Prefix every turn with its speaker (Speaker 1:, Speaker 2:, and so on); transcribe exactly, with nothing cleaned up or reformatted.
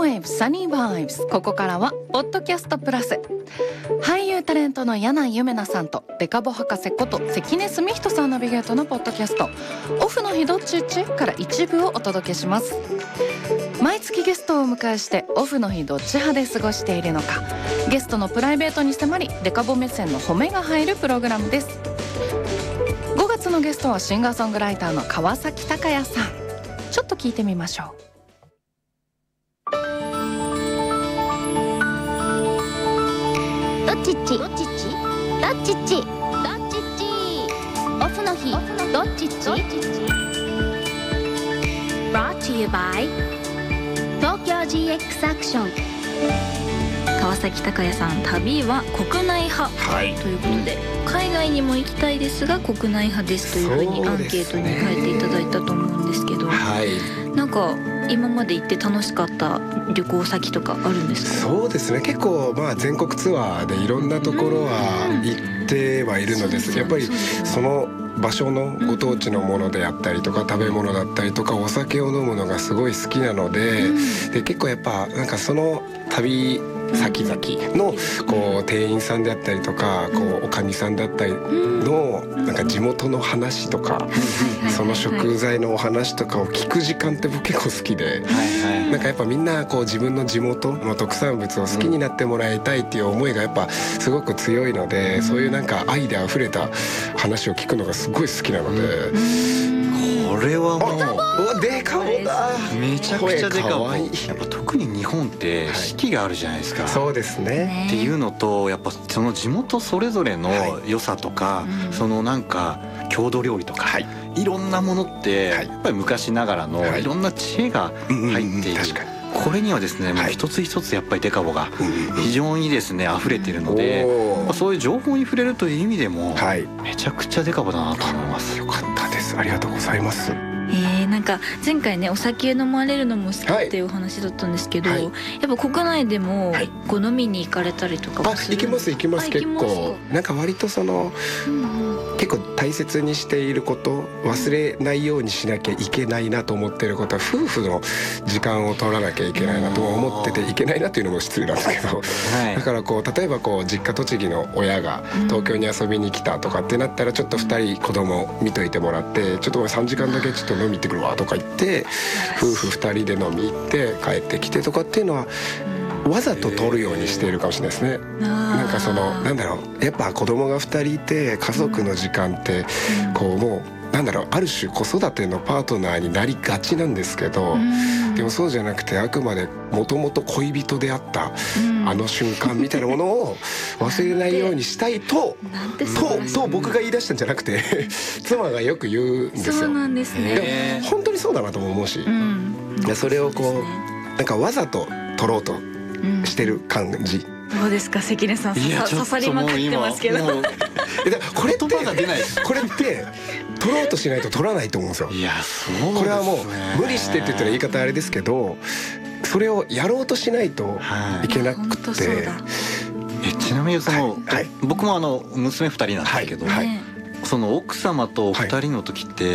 Speaker 1: ウェーブサニーバイブス。ここからはポッドキャストプラス。俳優タレントの柳井ゆめなさんとデカボ博士こと関根澄人さんナビゲートのポッドキャストオフの日どっちっちから一部をお届けします。毎月ゲストをお迎えしてオフの日どっち派で過ごしているのか、ゲストのプライベートに迫りデカボ目線の褒めが入るプログラムです。ごがつのゲストはシンガーソングライターの川崎鷹也さん。ちょっと聞いてみましょう。
Speaker 2: どっちっちどっちっちどっちっちどっちっちオフの日どっちっち Brought to you by 東京 ジーエックス アクション。
Speaker 3: 川崎鷹也さん、旅は国内派、はい、ということで、海外にも行きたいですが国内派ですというふうにアンケートに書いていただいたと思うんですけど、はい、なんか今まで行って楽しかった旅行先とかあるんですか？
Speaker 4: そうですね、結構まあ全国ツアーでいろんなところは行ってはいるのです。やっぱりその場所のご当地のものであったりとか食べ物だったりとかお酒を飲むのがすごい好きなので、で結構やっぱなんかその旅先々のこう店員さんであったりとかこうおかみさんだったりのなんか地元の話とかその食材のお話とかを聞く時間って僕結構好きで、なんかやっぱみんなこう自分の地元の特産物を好きになってもらいたいっていう思いがやっぱすごく強いので、そういうなんか愛であふれた話を聞くのがすごい好きなので、
Speaker 5: これはも
Speaker 4: うデカボだ、
Speaker 5: めちゃくちゃデカボ。やっぱ特に日本って四季があるじゃないですか、はい、
Speaker 4: そうですね
Speaker 5: っていうのと、やっぱその地元それぞれの良さとか、はい、そのなんか郷土料理とか、はい、いろんなものってやっぱり昔ながらのいろんな知恵が入っている、確かにこれにはですね、もう一つ一つやっぱりデカボが非常にですね溢れているので、そういう情報に触れるという意味でもめちゃくちゃデカボだなと思います。
Speaker 4: よかったです、ありがとうございます。
Speaker 3: えー、なんか前回ねお酒飲まれるのも好きっていうお話だったんですけど、はい、やっぱ国内でもこう飲みに行かれたりとかもするんですか？
Speaker 4: あ、行きます行きます。結構なんか割とその、うんうん、結構大切にしていること、忘れないようにしなきゃいけないなと思っていることは夫婦の時間を取らなきゃいけないなと思ってて、いけないなっていうのも失礼なんですけど、はい、だからこう例えばこう実家栃木の親が東京に遊びに来たとかってなったら、ちょっとふたり子供見といてもらって、ちょっとさんじかんだけちょっと飲み行ってくるわとか言って夫婦ふたりで飲み行って帰ってきてとかっていうのはわざと取るようにしているかもしれないですね。なんかそのなんだろう、やっぱ子供がふたりいて家族の時間ってこうもうなんだろう、ある種子育てのパートナーになりがちなんですけど、でもそうじゃなくてあくまでもともと恋人であったあの瞬間みたいなものを忘れないようにしたいととと僕が言い出したんじゃなくて妻がよく言うんですよ。
Speaker 3: そうなんですね。
Speaker 4: 本当にそうだなとも思うし、うん、それをこう、ね、なんかわざと取ろうとしてる感じ、
Speaker 3: うん、どうですか関根さん、刺さりまくってますけど
Speaker 4: これって言葉が出ないこれって取ろうとしないと取らないと思うんですよ。いや、そうですね。これはもう無理してって言ったら言い方あれですけど、それをやろうとしないといけなくて、はい、
Speaker 5: えちなみにその、はい、僕もあの娘ふたりなんですけど、はいはい、その奥様とふたりの時って